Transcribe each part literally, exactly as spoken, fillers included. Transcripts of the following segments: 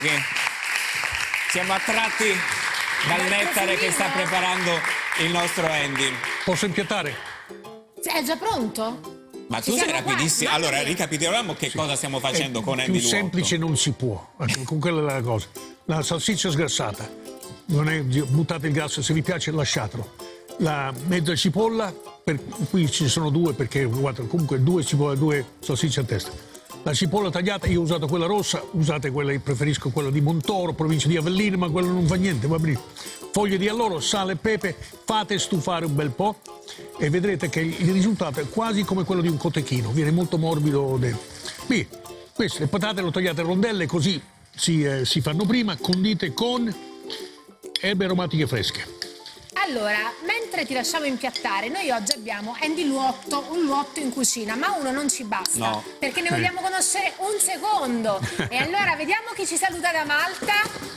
Siamo attratti dal nettare che sta preparando il nostro Andy. Posso impiattare? È già pronto? Ma tu sei rapidissimo. Quasi. Allora, ricapitoliamo che sì. cosa stiamo facendo eh, con Andy Più Luotto. semplice non si può, con quella è la cosa. La salsiccia sgrassata, non è buttate il grasso, se vi piace lasciatelo. La mezza cipolla, per, qui ci sono due perché guarda, comunque due cipolle, due salsicce a testa. La cipolla tagliata, io ho usato quella rossa, usate quella, io preferisco quella di Montoro, provincia di Avellino, ma quello non fa niente, va benissimo. Foglie di alloro, sale e pepe, fate stufare un bel po' e vedrete che il risultato è quasi come quello di un cotechino, viene molto morbido dentro. Qui, queste le patate le tagliate a rondelle, così si, eh, si fanno prima, condite con erbe aromatiche fresche. Allora, mentre ti lasciamo impiattare, noi oggi abbiamo Andy Luotto, un Luotto in cucina, ma uno non ci basta, no. perché ne vogliamo conoscere un secondo. E allora vediamo chi ci saluta da Malta.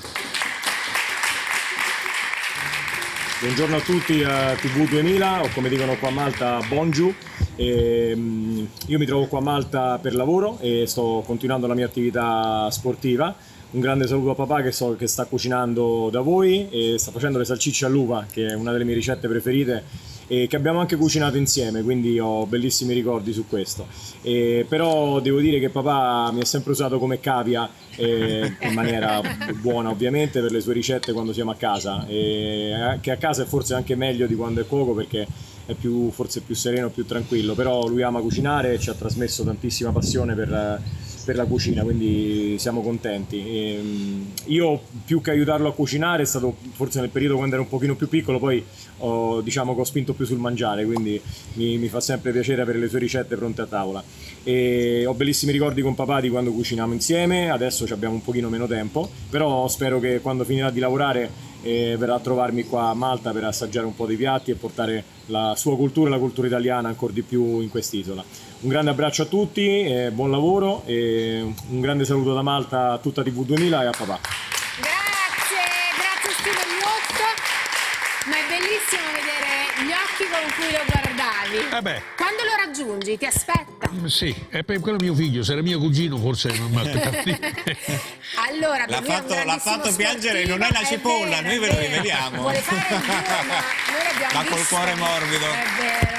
Buongiorno a tutti a T V duemila, o come dicono qua a Malta, Bongiù. E, um, io mi trovo qua a Malta per lavoro e sto continuando la mia attività sportiva. Un grande saluto a papà che so che sta cucinando da voi e sta facendo le salsicce all'uva, che è una delle mie ricette preferite e che abbiamo anche cucinato insieme, quindi ho bellissimi ricordi su questo. E, però devo dire che papà mi ha sempre usato come cavia, eh, in maniera buona ovviamente, per le sue ricette quando siamo a casa, e che a casa è forse anche meglio di quando è cuoco perché è più, forse più sereno, più tranquillo, però lui ama cucinare e ci ha trasmesso tantissima passione per per la cucina, quindi siamo contenti. E io più che aiutarlo a cucinare è stato forse nel periodo quando ero un pochino più piccolo, poi ho, diciamo che ho spinto più sul mangiare, quindi mi, mi fa sempre piacere avere le sue ricette pronte a tavola. E ho bellissimi ricordi con papà di quando cuciniamo insieme, adesso abbiamo un pochino meno tempo, però spero che quando finirà di lavorare eh, verrà a trovarmi qua a Malta per assaggiare un po' dei piatti e portare la sua cultura e la cultura italiana ancora di più in quest'isola. Un grande abbraccio a tutti, eh, buon lavoro e un grande saluto da Malta a tutta T V duemila e a papà. Grazie, grazie Steven Luotto, ma è bellissimo vedere gli occhi con cui lo guardavi. Eh beh. Quando lo raggiungi ti aspetta? Mm, sì, è per quello mio figlio, se era mio cugino forse non mi aspettava. Allora, l'ha fatto, l'ha fatto piangere, non è la cipolla, vero, noi ve lo riveliamo. Vuole fare il due, ma noi l'abbiamo ma visto. col cuore morbido. È vero.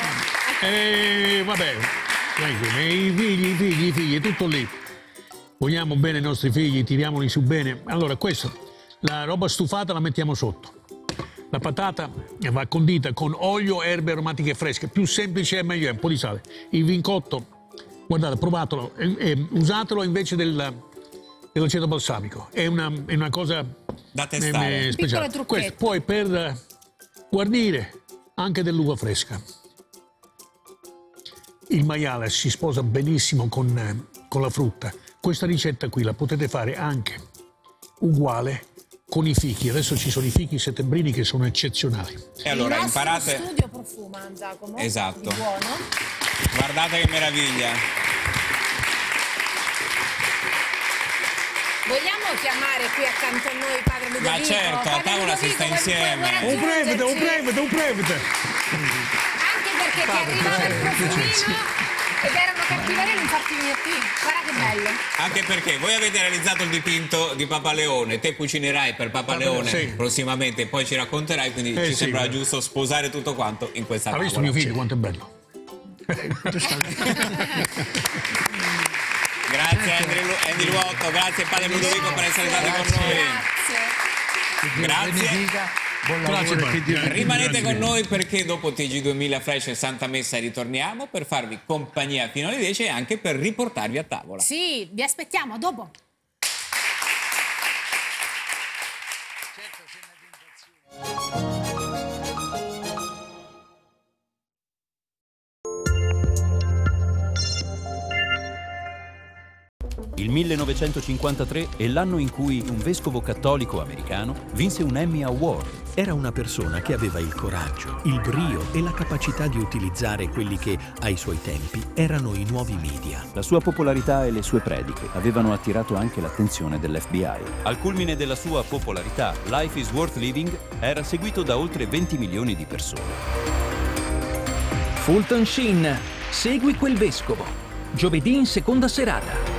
E vabbè, i figli, i figli, i figli, è tutto lì. Vogliamo bene i nostri figli, tiriamoli su bene. Allora, questo, la roba stufata la mettiamo sotto. La patata va condita con olio e erbe aromatiche fresche. Più semplice è meglio, è un po' di sale. Il vincotto, guardate, provatelo, e, e usatelo invece del, dell'aceto balsamico. È una, è una cosa da testare. Eh, speciale. Questo, poi per guarnire anche dell'uva fresca. Il maiale si sposa benissimo con, con la frutta. Questa ricetta qui la potete fare anche uguale con i fichi. Adesso ci sono i fichi settembrini che sono eccezionali. E allora il imparate. Il studio profuma, Giacomo. Esatto. Di buono. Guardate che meraviglia. Vogliamo chiamare qui accanto a noi padre Ludovico? Ma certo, padre a tavola Ludovico, si sta vuoi- insieme. vuoi Un prevede, un prevede, un prevede. Anche perché ti arrivava il profumino ed erano cattiverie non farti venire qui. Guarda che bello. Anche perché voi avete realizzato il dipinto di Papa Leone, te cucinerai per Papa Ah, Leone sì. prossimamente e poi ci racconterai, quindi Eh, ci sì, sembra guarda. giusto sposare tutto quanto in questa Ha tavola. visto mio figlio quanto è bello? Grazie Andy, Lu- Andy Luotto, grazie padre Ludovico per essere stati con noi. Grazie. Grazie. Buon lavoro, Grazie, che Dio- Rimanete Grazie. con noi perché dopo T G duemila Flash e Santa Messa ritorniamo per farvi compagnia fino alle dieci e anche per riportarvi a tavola. Sì, vi aspettiamo, a dopo. Il millenovecentocinquantatré è l'anno in cui un vescovo cattolico americano vinse un Emmy Award. Era una persona che aveva il coraggio, il brio e la capacità di utilizzare quelli che, ai suoi tempi, erano i nuovi media. La sua popolarità e le sue prediche avevano attirato anche l'attenzione dell'F B I. Al culmine della sua popolarità, Life is Worth Living era seguito da oltre venti milioni di persone. Fulton Sheen, segui quel vescovo. Giovedì in seconda serata.